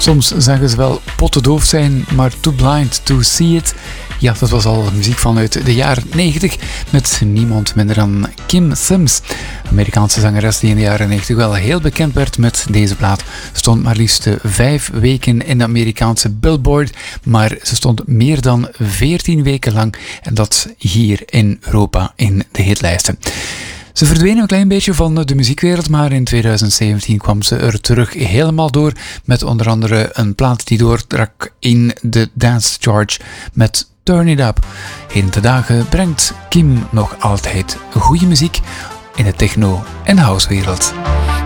Soms zeggen ze wel pottendoof zijn, maar too blind to see it. Ja, dat was al muziek vanuit de jaren 90 met niemand minder dan Kim Sims. Amerikaanse zangeres die in de jaren 90 wel heel bekend werd met deze plaat. Stond maar liefst 5 weken in de Amerikaanse Billboard, maar ze stond meer dan 14 weken lang en dat hier in Europa in de hitlijsten. Ze verdween een klein beetje van de muziekwereld, maar in 2017 kwam ze er terug helemaal door met onder andere een plaat die doortrak in de Dance Charge met Turn It Up. Heden te dagen brengt Kim nog altijd goede muziek in de techno- en housewereld.